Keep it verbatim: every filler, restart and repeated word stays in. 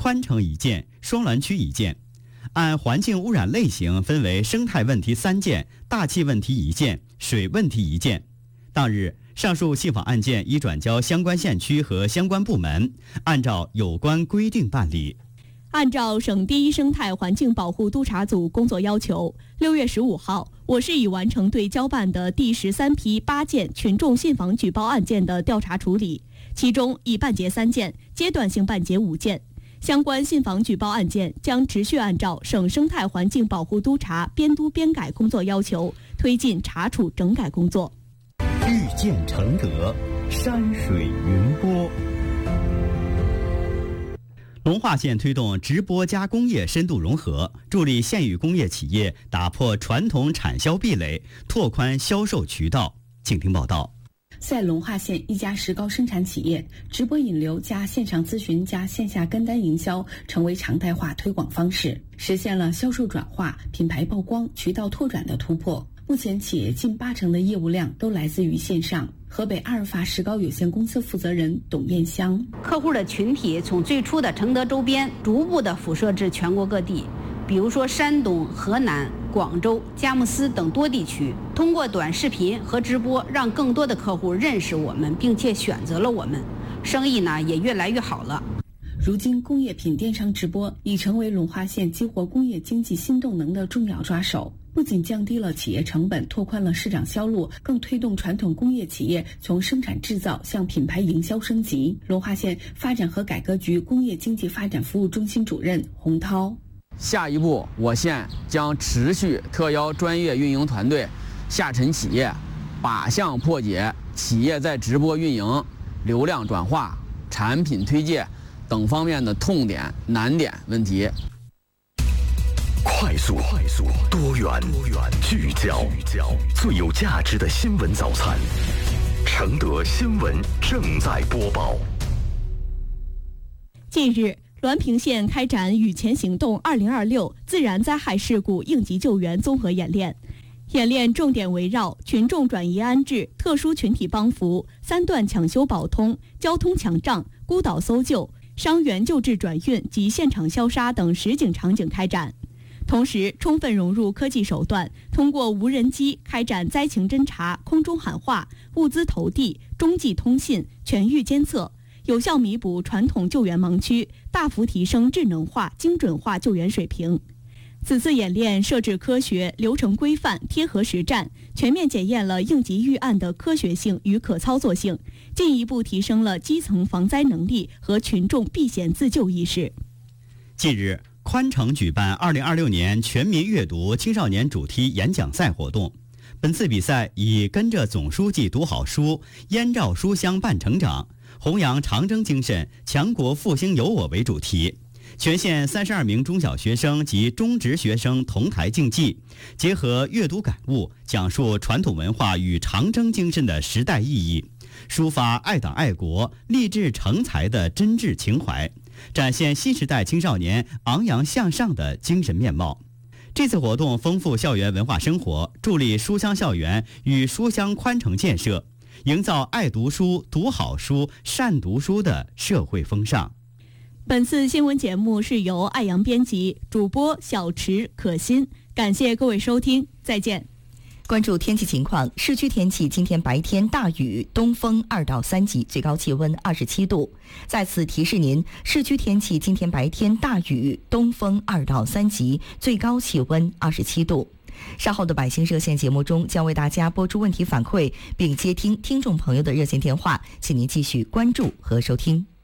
宽城一件，双滦区一件。按环境污染类型分为生态问题三件、大气问题一件、水问题一件。当日，上述信访案件已转交相关县区和相关部门，按照有关规定办理。 按照省第一生态环境保护督察组工作要求，六月十五号，我市已完成对交办的第十三批八件群众信访举报案件的调查处理，其中已办结三件，阶段性办结五件。相关信访举报案件将持续按照省生态环境保护督察编督编改工作要求，推进查处整改工作。 遇见承德，山水云波。 龙化县推动直播加工业深度融合，助力县域工业企业打破传统产销壁垒，拓宽销售渠道。请听报道。 在龙化县一家石膏生产企业，直播引流加线上咨询加线下跟单营销成为常态化推广方式，实现了销售转化、品牌曝光、渠道拓展的突破。目前企业近八成的业务量都来自于线上。河北阿尔法石膏有限公司负责人董艳香： 客户的群体从最初的承德周边逐步的辐射至全国各地，比如说山东、河南、广州、佳木斯等多地区，通过短视频和直播，让更多的客户认识我们，并且选择了我们，生意呢也越来越好了。 如今，工业品电商直播已成为龙化县激活工业经济新动能的重要抓手，不仅降低了企业成本，拓宽了市场销路，更推动传统工业企业从生产制造向品牌营销升级。龙化县发展和改革局工业经济发展服务中心主任洪涛： 下一步，我县将持续特邀专业运营团队、下沉企业，靶向破解企业在直播运营、流量转化、产品推介等方面的痛点、难点问题。 快速、快速、多元、多元、聚焦、聚焦，最有价值的新闻早餐。承德新闻正在播报。 近日，滦平县开展雨前行动二零二六自然灾害事故应急救援综合演练。演练重点围绕群众转移安置、特殊群体帮扶、三段抢修保通、交通抢障、孤岛搜救、伤员救治转运及现场消杀等实景场景开展。同时，充分融入科技手段，通过无人机开展灾情侦查、空中喊话、物资投递、中继通信、全域监测，有效弥补传统救援盲区，大幅提升智能化、精准化救援水平。此次演练设置科学、流程规范、贴合实战，全面检验了应急预案的科学性与可操作性，进一步提升了基层防灾能力和群众避险自救意识。 近日，宽城举办二零二六年全民阅读青少年主题演讲赛活动。本次比赛以跟着总书记读好书、燕赵书香伴成长、弘扬长征精神、强国复兴有我为主题，全县三十二名中小学生及中职学生同台竞技，结合阅读感悟，讲述传统文化与长征精神的时代意义，抒发爱党爱国、立志成才的真挚情怀，展现新时代青少年昂扬向上的精神面貌。这次活动丰富校园文化生活，助力书香校园与书香宽城建设，营造爱读书、读好书、善读书的社会风尚。 本次新闻节目是由爱阳编辑，主播小池、可心。感谢各位收听，再见。 关注天气情况，市区天气今天白天大雨，东风二到三级，最高气温二十七度。在此提示您，市区天气今天白天大雨，东风二到三级，最高气温二十七度。稍后的百姓热线节目中将为大家播出问题反馈，并接听听众朋友的热线电话，请您继续关注和收听。